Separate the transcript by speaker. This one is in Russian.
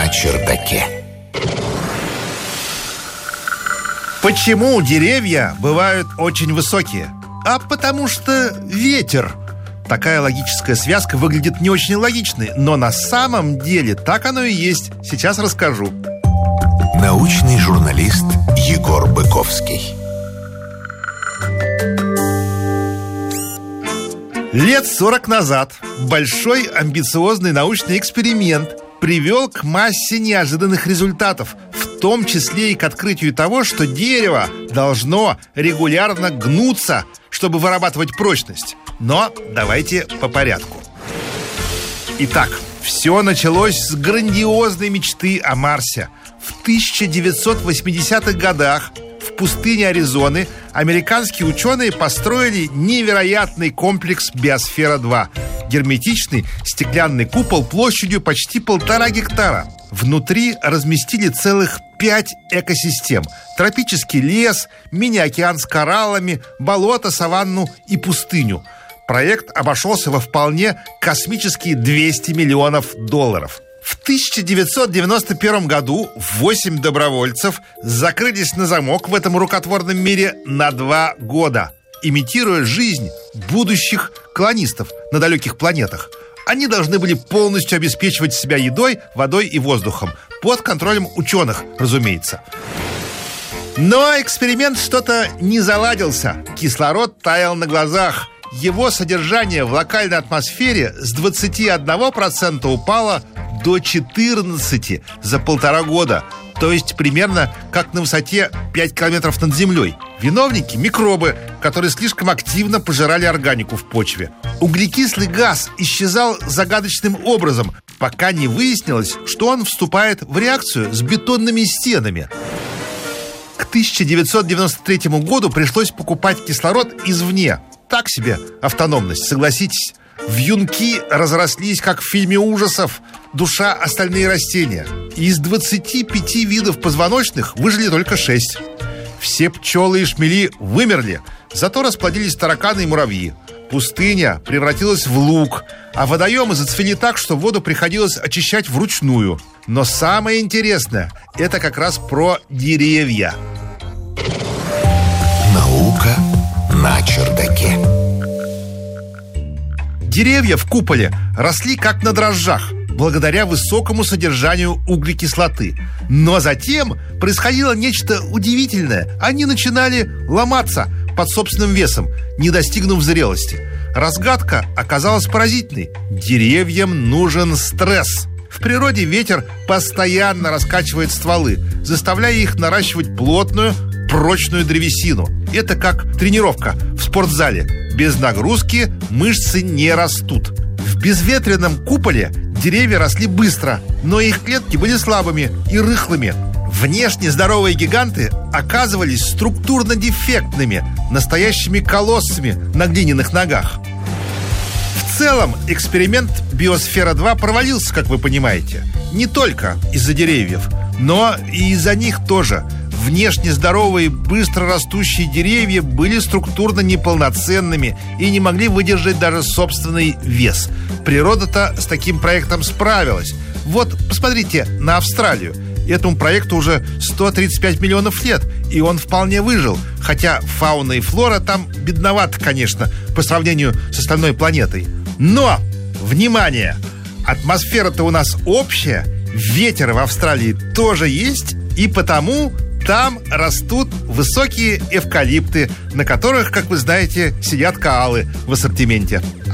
Speaker 1: на чердаке.
Speaker 2: Почему деревья бывают очень высокие? А потому что ветер. Такая логическая связка выглядит не очень логичной, но на самом деле так оно и есть. Сейчас расскажу.
Speaker 1: Научный журналист Егор Быковский.
Speaker 2: Лет 40 назад большой амбициозный научный эксперимент привел к массе неожиданных результатов, в том числе и к открытию того, что дерево должно регулярно гнуться, чтобы вырабатывать прочность. Но давайте по порядку. Итак, все началось с грандиозной мечты о Марсе. В 1980-х годах в пустыне Аризоны американские ученые построили невероятный комплекс «Биосфера-2». Герметичный стеклянный купол площадью почти 1,5 гектара. Внутри разместили целых 5 экосистем: тропический лес, мини-океан с кораллами, болото, саванну и пустыню. Проект обошелся во вполне космические $200 миллионов. В 1991 году 8 добровольцев закрылись на замок в этом рукотворном мире на 2 года, имитируя жизнь будущих колонистов на далеких планетах. Они должны были полностью обеспечивать себя едой, водой и воздухом, под контролем ученых, разумеется. Но эксперимент что-то не заладился. Кислород таял на глазах. Его содержание в локальной атмосфере с 21% упало до 14% за 1,5 года. То есть примерно как на высоте 5 километров над землей. Виновники – микробы, которые слишком активно пожирали органику в почве. Углекислый газ исчезал загадочным образом, пока не выяснилось, что он вступает в реакцию с бетонными стенами. К 1993 году пришлось покупать кислород извне. Так себе автономность, согласитесь. Вьюнки разрослись, как в фильме ужасов «Душа. Остальные растения». Из 25 видов позвоночных выжили только 6. Все пчелы и шмели вымерли, зато расплодились тараканы и муравьи. Пустыня превратилась в луг, а водоемы зацвели так, что воду приходилось очищать вручную. Но самое интересное – это как раз про деревья.
Speaker 1: Наука на чердаке.
Speaker 2: Деревья в куполе росли как на дрожжах, благодаря высокому содержанию углекислоты. Но затем происходило нечто удивительное. Они начинали ломаться под собственным весом, не достигнув зрелости. Разгадка оказалась поразительной. Деревьям нужен стресс. В природе ветер постоянно раскачивает стволы, заставляя их наращивать плотную, прочную древесину. Это как тренировка в спортзале. Без нагрузки мышцы не растут. В безветренном куполе деревья росли быстро, но их клетки были слабыми и рыхлыми. Внешне здоровые гиганты оказывались структурно дефектными, настоящими колоссами на глиняных ногах. В целом, эксперимент «Биосфера-2» провалился, как вы понимаете. Не только из-за деревьев, но и из-за них тоже. Внешне здоровые, быстро растущие деревья были структурно неполноценными и не могли выдержать даже собственный вес. Природа-то с таким проектом справилась. Вот, посмотрите на Австралию. Этому проекту уже 135 миллионов лет, и он вполне выжил. Хотя фауна и флора там бедноваты, конечно, по сравнению с остальной планетой. Но, внимание! Атмосфера-то у нас общая, ветер в Австралии тоже есть, и потому там растут высокие эвкалипты, на которых, как вы знаете, сидят коалы в ассортименте.